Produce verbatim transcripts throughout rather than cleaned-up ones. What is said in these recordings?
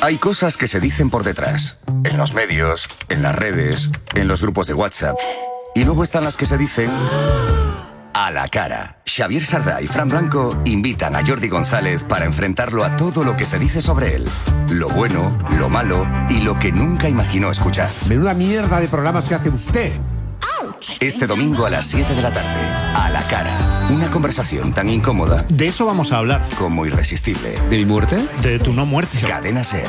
Hay cosas que se dicen por detrás, en los medios, en las redes, en los grupos de WhatsApp. Y luego están las que se dicen a la cara. Xavier Sardá y Fran Blanco invitan a Jordi González para enfrentarlo a todo lo que se dice sobre él. Lo bueno, lo malo y lo que nunca imaginó escuchar. Menuda mierda de programas que hace usted. Este domingo a las siete de la tarde, a la cara. Una conversación tan incómoda. De eso vamos a hablar. Como irresistible. ¿De mi muerte? De tu no muerte. Cadena SER.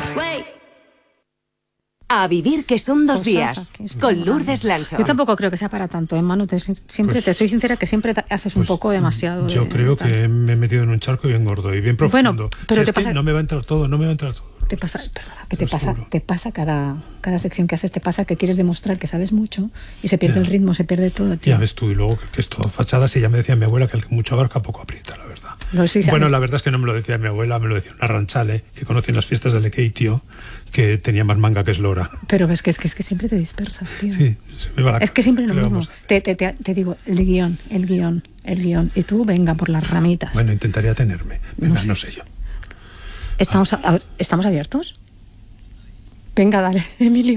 A vivir que son dos días, con Lourdes Lancho. Yo tampoco creo que sea para tanto, ¿eh, Manu? Te, siempre, Pues, te soy sincera que siempre te haces un pues, poco demasiado. Yo de, creo tal. que me he metido en un charco bien gordo y bien profundo. Bueno, pero si te es que pasa... no me va a entrar todo, no me va a entrar todo. Te pasa, perdona, que te pasa, te pasa cada, cada sección que haces, te pasa que quieres demostrar que sabes mucho y se pierde Ya. el ritmo, se pierde todo, tío. Ya ves tú, y luego que, que es todo fachadas, y ya me decía mi abuela que el que mucho abarca poco aprieta, la verdad. No, sí, Bueno, sabe. la verdad es que no me lo decía mi abuela, me lo decía una ranchale que conoce en las fiestas de Lequeitio, que tenía más manga que eslora. Pero es que, es que es que siempre te dispersas, tío. Sí, se me va la Es que siempre ¿qué lo le mismo. vamos a hacer? Te, te, te, te digo, el guión, el guión, el guión. Y tú, venga, por las ramitas. Bueno, intentaría atenerme. Venga, No no sé. sé, yo. ¿Estamos, a- a- ¿Estamos abiertos? Venga, dale, Emilio.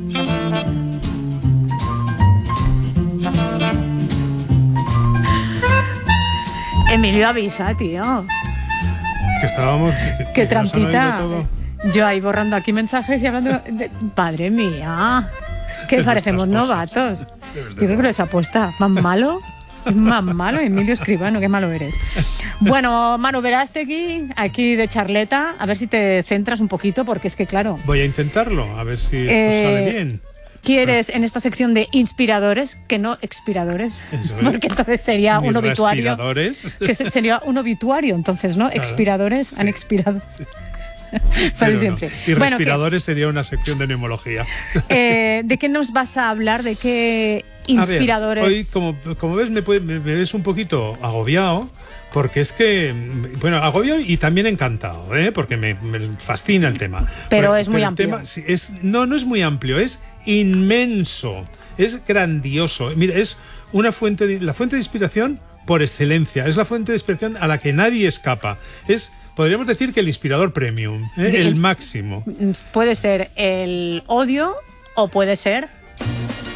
Emilio, avisa, tío. Que estábamos... Que, Qué que nos han oído trampita. todo. Yo ahí borrando aquí mensajes y hablando de... Madre mía, que De parecemos nuestras novatos. Debes de Yo creo que probar. les apuesta. Más malo, más malo, Emilio Escribano, qué malo eres. Bueno, Manu Verástegui, aquí de charleta, a ver si te centras un poquito, porque es que claro, Voy a intentarlo, a ver si esto Eh, sale bien. quieres en esta sección de inspiradores, que no expiradores, Eso es. porque entonces sería Ni un obituario. respiradores. Que se- sería un obituario, entonces, ¿no? Claro. Expiradores, han Sí. expirado. Para Pero no. siempre. Y Bueno, que- respiradores sería una sección de neumología. Eh, ¿de qué nos vas a hablar? ¿De qué inspiradores? A ver, hoy, como, como ves, me, puede- me- me ves un poquito agobiado, porque es que, bueno, agobiado y también encantado, ¿eh? Porque me, me fascina el tema. Pero es muy el amplio. tema, sí, es, no, no es muy amplio, es inmenso, es grandioso. Mira, es una fuente de, la fuente de inspiración por excelencia, es la fuente de inspiración a la que nadie escapa. Es, podríamos decir que el inspirador premium, ¿eh? El máximo. Puede ser el odio o puede ser